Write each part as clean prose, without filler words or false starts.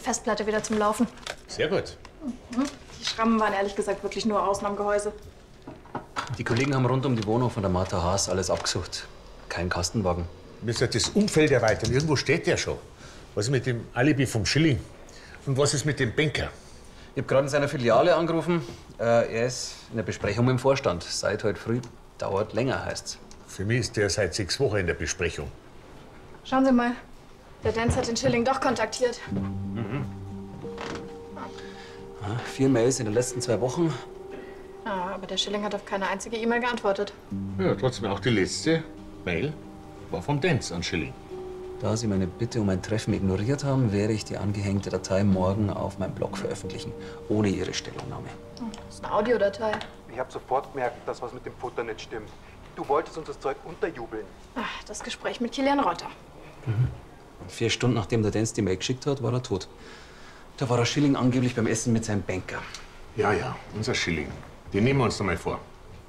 Festplatte wieder zum Laufen. Sehr gut. Die Schrammen waren ehrlich gesagt wirklich nur außen am Gehäuse. Die Kollegen haben rund um die Wohnung von der Martha Haas alles abgesucht. Kein Kastenwagen. Wir müssen das Umfeld erweitern. Irgendwo steht der schon. Was ist mit dem Alibi vom Schilling? Und was ist mit dem Banker? Ich habe gerade in seiner Filiale angerufen. Er ist in der Besprechung mit dem Vorstand. Seit heute früh. Dauert länger, heißt's. Für mich ist der seit 6 Wochen in der Besprechung. Schauen Sie mal. Der Dance hat den Schilling doch kontaktiert. 4 Mails in den letzten 2 Wochen. Ja, aber der Schilling hat auf keine einzige E-Mail geantwortet. Ja, trotzdem auch die letzte Mail war vom Dance an Schilling. Da Sie meine Bitte um ein Treffen ignoriert haben, werde ich die angehängte Datei morgen auf meinem Blog veröffentlichen. Ohne Ihre Stellungnahme. Das ist eine Audiodatei. Ich habe sofort gemerkt, dass was mit dem Futter nicht stimmt. Du wolltest uns das Zeug unterjubeln. Ach, das Gespräch mit Kilian Rotter. 4 Stunden nachdem der Dance die Mail geschickt hat, war er tot. Da war der Schilling angeblich beim Essen mit seinem Banker. Ja, ja, unser Schilling. Den nehmen wir uns noch mal vor.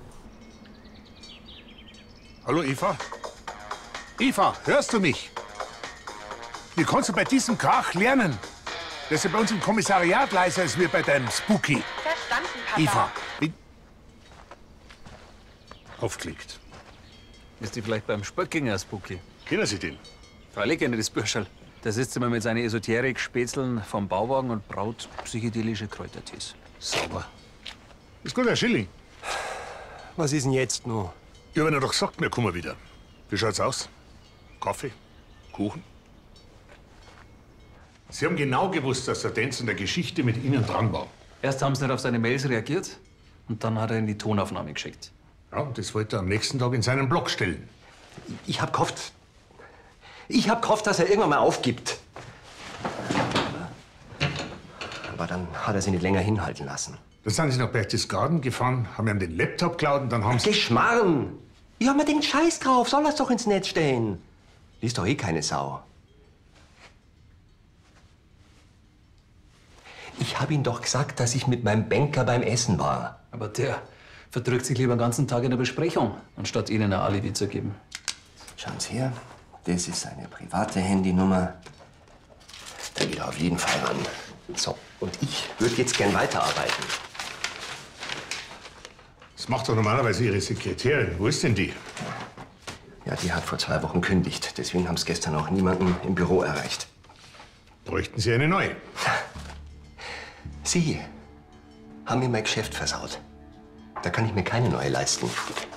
Hallo, Eva? Eva, hörst du mich? Wie kannst du bei diesem Krach lernen? Das ist ja bei uns im Kommissariat leiser als wir bei deinem Spooky. Verstanden, Papa. Eva, wie... Aufgelegt. Ist die vielleicht beim Spöckinger Spooky? Kennen Sie den? Freilich kenne ich das Bürscherl. Da sitzt immer mit seinen Esoterik-Spätzeln vom Bauwagen und braut psychedelische Kräutertees. Sauber. Ist gut, Herr Schilling. Was ist denn jetzt noch? Ja, wenn er doch sagt, wir kommen wieder. Wie schaut's aus? Kaffee? Kuchen? Sie haben genau gewusst, dass der Dance in der Geschichte mit Ihnen dran war. Erst haben sie nicht auf seine Mails reagiert und dann hat er in die Tonaufnahme geschickt. Ja, und das wollte er am nächsten Tag in seinen Blog stellen. Ich hab gehofft, dass er irgendwann mal aufgibt. Aber dann hat er sich nicht länger hinhalten lassen. Dann sind Sie nach Berchtesgaden gefahren, haben ihm den Laptop geklaut und dann haben Sie... Geschmarren! Ich hab mir den Scheiß drauf, soll das doch ins Netz stellen. Liest doch eh keine Sau. Ich hab ihm doch gesagt, dass ich mit meinem Banker beim Essen war. Aber der verdrückt sich lieber den ganzen Tag in der Besprechung, anstatt Ihnen ein Alibi zu geben. Schauen Sie her, das ist seine private Handynummer. Da geht er auf jeden Fall ran. So, und ich würde jetzt gern weiterarbeiten. Das macht doch normalerweise Ihre Sekretärin. Wo ist denn die? Ja, die hat vor 2 Wochen kündigt. Deswegen haben es gestern auch niemanden im Büro erreicht. Bräuchten Sie eine neue? Sie haben mir mein Geschäft versaut. Da kann ich mir keine neue leisten.